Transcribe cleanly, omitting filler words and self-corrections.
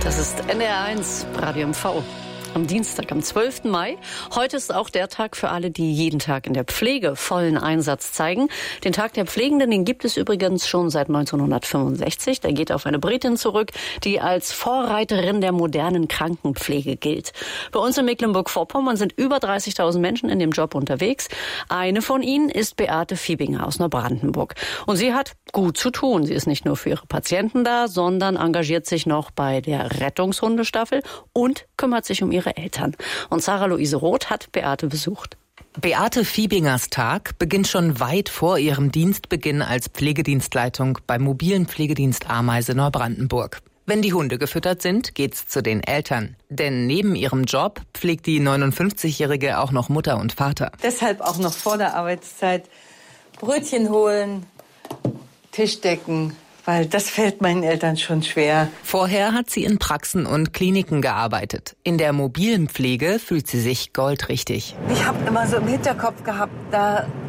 Das ist NDR1 Radio MV. Am Dienstag, am 12. Mai. Heute ist auch der Tag für alle, die jeden Tag in der Pflege vollen Einsatz zeigen. Den Tag der Pflegenden, den gibt es übrigens schon seit 1965. Der geht auf eine Britin zurück, die als Vorreiterin der modernen Krankenpflege gilt. Bei uns in Mecklenburg-Vorpommern sind über 30.000 Menschen in dem Job unterwegs. Eine von ihnen ist Beate Fiebinger aus Neubrandenburg. Und sie hat gut zu tun. Sie ist nicht nur für ihre Patienten da, sondern engagiert sich noch bei der Rettungshundestaffel und kümmert sich um ihre Eltern. Und Sarah Luise Roth hat Beate besucht. Beate Fiebingers Tag beginnt schon weit vor ihrem Dienstbeginn als Pflegedienstleitung beim mobilen Pflegedienst Ameise Neubrandenburg. Wenn die Hunde gefüttert sind, geht's zu den Eltern. Denn neben ihrem Job pflegt die 59-Jährige auch noch Mutter und Vater. Deshalb auch noch vor der Arbeitszeit Brötchen holen, Tisch decken, weil das fällt meinen Eltern schon schwer. Vorher hat sie in Praxen und Kliniken gearbeitet. In der mobilen Pflege fühlt sie sich goldrichtig. Ich habe immer so im Hinterkopf gehabt, da